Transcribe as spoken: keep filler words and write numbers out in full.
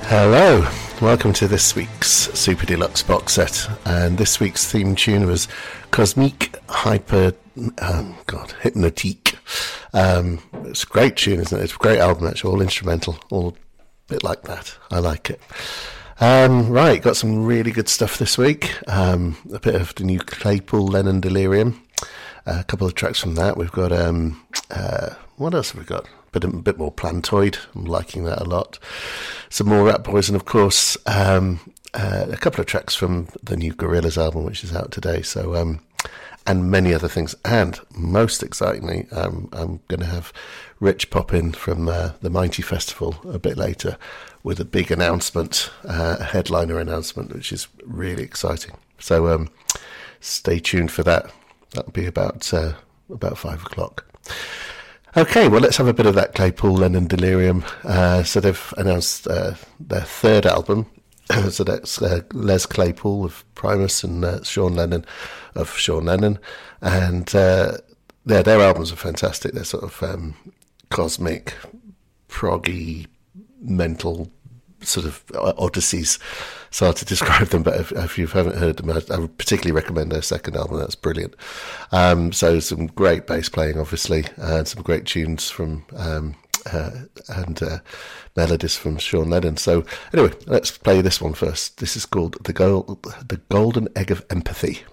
Hello, welcome to this week's Super Deluxe box set, and this week's theme tune was Cosmique Hyper, um, God, Hypnotique. Um, it's a great tune, isn't it? It's a great album, actually, all instrumental, all a bit like that. I like it. Um, right, got some really good stuff this week. Um, a bit of the new Claypool Lennon Delirium, a couple of tracks from that. We've got, um, uh, what else have we got? But a bit more Plantoid. I'm liking that a lot. Some more Rat Boys, and of course, um, uh, a couple of tracks from the new Gorillaz album, which is out today. So, um, and many other things. And most excitingly, um, I'm going to have Rich pop in from uh, the Mighty Festival a bit later with a big announcement, uh, a headliner announcement, which is really exciting. So, um, stay tuned for that. That'll be about uh, about five o'clock. Okay, well, let's have a bit of that Claypool Lennon Delirium. Uh, so they've announced uh, their third album. So that's uh, Les Claypool of Primus and uh, Sean Lennon of Sean Lennon. And uh, their, their albums are fantastic. They're sort of um, cosmic, proggy, mental sort of odysseys. So hard to describe them, but if, if you haven't heard them, I, I would particularly recommend their second album. That's brilliant. Um, so some great bass playing, obviously, and some great tunes from um, uh, and uh, melodies from Sean Lennon. So anyway, let's play this one first. This is called the Gold, the Golden Egg of Empathy.